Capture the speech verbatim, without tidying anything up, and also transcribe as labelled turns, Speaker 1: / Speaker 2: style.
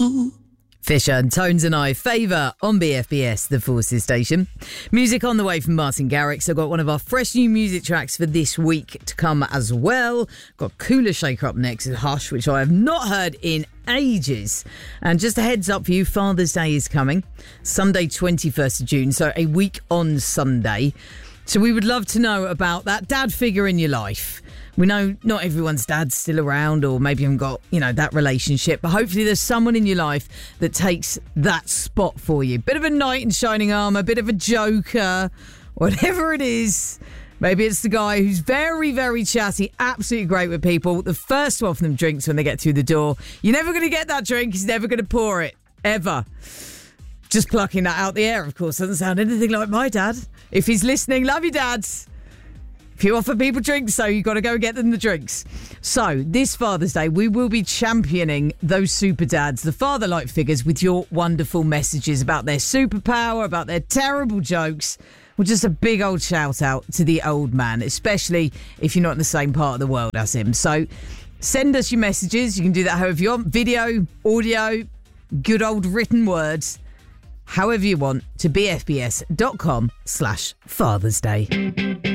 Speaker 1: Fisher and Tones and I favour on B F B S, the Forces station. Music on the way from Martin Garrix. I've got one of our fresh new music tracks for this week to come as well. Got Cooler Shaker up next with Hush, which I have not heard in ages. And just a heads up for you, Father's Day is coming. Sunday, twenty-first of June, so a week on Sunday. So we would love to know about that dad figure in your life. We know not everyone's dad's still around, or maybe you haven't got, you know, that relationship, but hopefully there's someone in your life that takes that spot for you. Bit of a knight in shining armour, bit of a joker, whatever it is. Maybe it's the guy who's very, very chatty, absolutely great with people. The first to offer them drinks when they get through the door. You're never going to get that drink. He's never going to pour it, ever. Just plucking that out the air, of course, doesn't sound anything like my dad. If he's listening, love you, dads. If you offer people drinks, so you've got to go and get them the drinks. So, this Father's Day, we will be championing those super dads, the father-like figures, with your wonderful messages about their superpower, about their terrible jokes. Well, just a big old shout-out to the old man, especially if you're not in the same part of the world as him. So, send us your messages. You can do that however you want. Video, audio, good old written words, however you want, to bfbs.com slash Father's Day.